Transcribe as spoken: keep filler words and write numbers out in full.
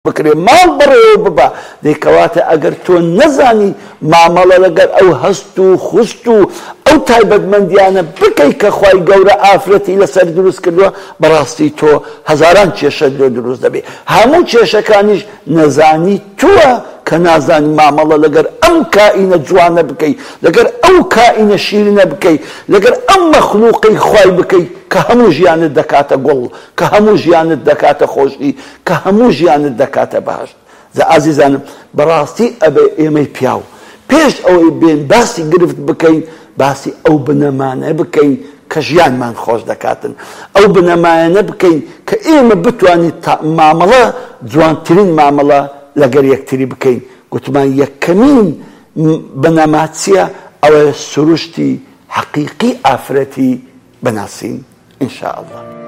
بکرێ ماڵ بڕێوە ببە دەیکەواتە ئەگەر تۆ نەزانی مامەڵە لەگەر ئەو هەست و خوست و ئەو تایبەتمەندیانە بکەی کە خوای گەورە ئافرەتی لەسەر دروست کردووە بەڕاستی تۆ هەزاران کێشەت لێ دروست دەبێ هەموو کێشەکانیش نەزانی تووە کە نازانی مامەڵە لەگەر ئەم کائینە جوانە بکەی لەگەر ئەو کائینە شیرینە بکەی لەگەر ئەم مەخلوقەی خوای بکەی کە هەموو ژیانت دەکاتە گوڵ کە هەموو ژیانت دەکاتە خۆشی کە هەموو ژیانت دەکاتە باشت زە ئازیزانم بەڕاستی ئەبێ ئێمەی پیاو پێش ئەوەی بێن باسی گرفت بکەین باسی ئەو بنەمانە بکەین کە ژیانمان خۆش دەکاتن ئەو بنەمایانە بکەین کە ئێمە بتوانین مامەڵە جوانترین مامەڵە لەگەر یەکتری بکەین گوتمان یەکەمین بنەما چییە ئەوە سروشتی حەقیقی ئافرەتی بناسین إن شاء الله.